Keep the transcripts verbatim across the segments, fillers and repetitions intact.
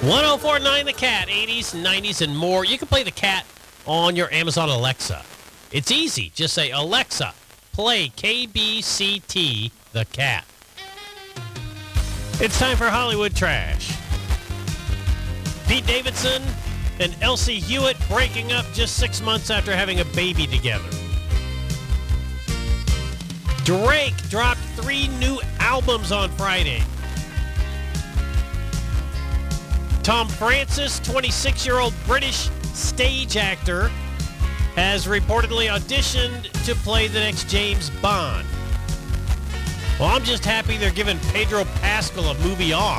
one oh four point nine The Cat, eighties, nineties, and more. You can play The Cat on your Amazon Alexa. It's easy. Just say, Alexa, play K B C T The Cat. It's time for Hollywood Trash. Pete Davidson and Elsie Hewitt breaking up just six months after having a baby together. Drake dropped three new albums on Friday. Tom Francis, twenty-six-year-old British stage actor, has reportedly auditioned to play the next James Bond. Well, I'm just happy they're giving Pedro Pascal a movie off.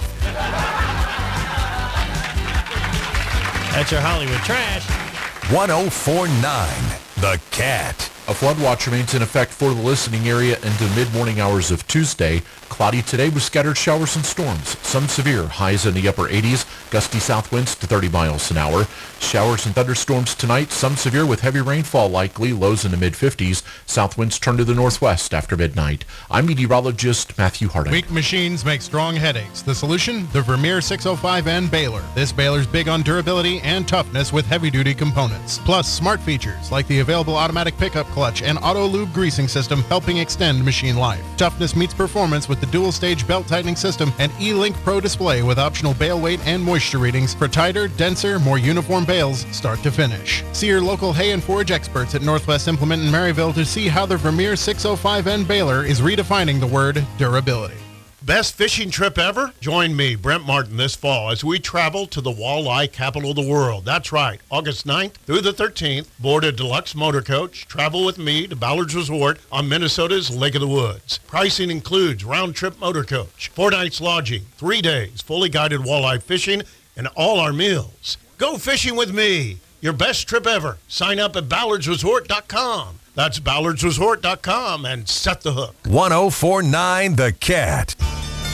That's your Hollywood Trash. one oh four point nine The Cat. A flood watch remains in effect for the listening area into the mid-morning hours of Tuesday. Cloudy today with scattered showers and storms. Some severe, highs in the upper eighties, gusty south winds to thirty miles an hour. Showers and thunderstorms tonight, some severe with heavy rainfall likely, lows in the mid-fifties. South winds turn to the northwest after midnight. I'm meteorologist Matthew Harding. Weak machines make strong headaches. The solution? The Vermeer six oh five N baler. This baler's big on durability and toughness with heavy-duty components. Plus, smart features like the available automatic pickup clutch and auto lube greasing system helping extend machine life. Toughness meets performance with the dual-stage belt tightening system and E-Link Pro display with optional bale weight and moisture readings for tighter, denser, more uniform bales start to finish. See your local hay and forage experts at Northwest Implement in Maryville to see how the Vermeer six oh five N baler is redefining the word durability. Best fishing trip ever? Join me, Brent Martin, this fall as we travel to the walleye capital of the world. That's right, August ninth through the thirteenth. Board a deluxe motor coach. Travel with me to Ballard's Resort on Minnesota's Lake of the Woods. Pricing includes round-trip motor coach, four nights lodging, three days, fully guided walleye fishing, and all our meals. Go fishing with me. Your best trip ever. Sign up at ballards resort dot com. That's ballards resort dot com and set the hook. one oh four point nine The Cat.